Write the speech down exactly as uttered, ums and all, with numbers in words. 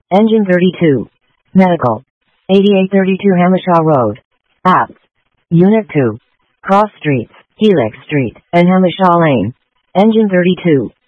Engine thirty-two. Medical. eighty-eight thirty-two Hamishaw Road. Apps. Unit two. Cross Streets, Helix Street, and Hamishaw Lane. Engine thirty-two.